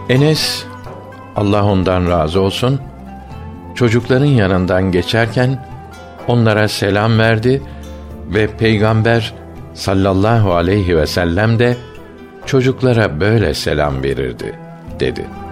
Enes, Allah ondan razı olsun, çocukların yanından geçerken onlara selam verdi ve Peygamber sallallahu aleyhi ve sellem de çocuklara böyle selam verirdi, dedi.